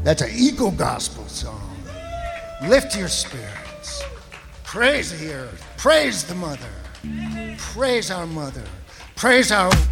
That's an eco gospel song. Lift your spirits. Praise the earth. Praise the mother. Praise our mother. Praise our